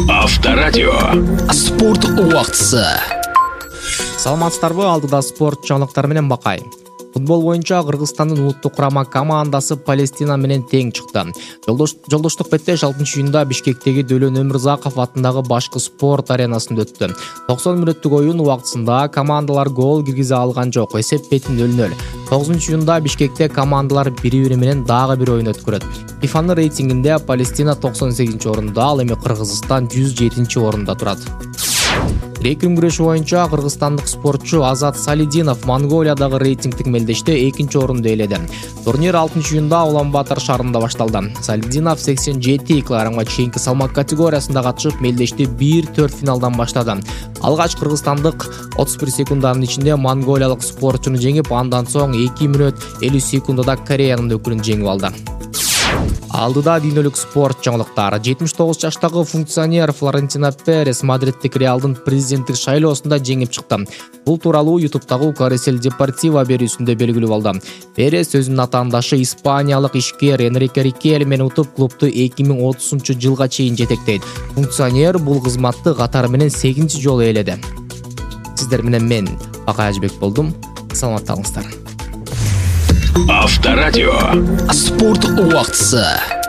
Авторадио. Спорт убактысы. Саламатсыздарбы, алдыда спорт жаңылыктары менен Бакай. Футбол боюнча Кыргызстандын улуттук курама командасы Палестина менен тең чыкты. Жолдоштук беттеш 6-июнда Бишкектеги Дөлөн Өмүрзаков атындагы башкы спорт аренасында өттү. 90 мүнөттүк оюн убактысында командалар гол киргизе алган жок. Эсеп бети 0-0. 9-июнда Бишкекте командалар бири-бири менен дагы бир оюн өткөрөт. ФИФАнын рейтингинде Палестина 98 орунда, ал эми Кыргызстан 107 орунда турат. Грек-рим күрөшү боюнча кыргызстандык спортчу Азат Салидинов Монголиядагы рейтингдик мелдеште 2 орунду ээледи. Турнир 6-июнда Улан-Батор шаарында башталды. Салидинов 87 кг чейинки салмак категориясында катышып, мелдеште 1-4 финалдан баштады. Алгач кыргызстандык 31 секунданын ичинде монголиялык спортчуну жеңип, андан соң 2 мүнөт 50 секундада Кореянын өкүлүн жеңип алды. Алдыда дүйнөлүк спорт жаңылыктары. 79 жаштагы функционер Флорентино Перес Мадридтик Реалдын президенттик шайлоосунда жеңип чыкты. Бул тууралуу YouTube'дагы Каресел Депортива берүүсүндө белгилүү болду. Перес өзүнүн атаандашы испаниялык ишкер Энрике Рикель менен утуп, клубду 2030-жылга чейин жетектейт. Функционер бул кызматты катары менен 8-чи жолу ээледи. Сиздер менен мен Бакай Ажбек болдум. Саламатта калыңыздар. Авторадио. Спорт убактысы.